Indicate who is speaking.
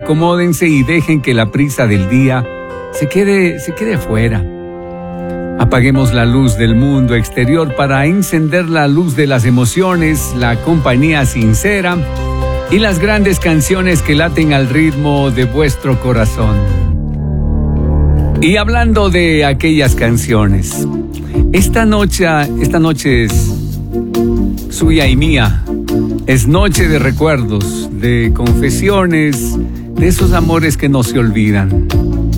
Speaker 1: acomódense y dejen que la prisa del día se quede fuera. Apaguemos la luz del mundo exterior para encender la luz de las emociones, la compañía sincera y las grandes canciones que laten al ritmo de vuestro corazón. Y hablando de aquellas canciones, esta noche es suya y mía. Es noche de recuerdos, de confesiones, de esos amores que no se olvidan.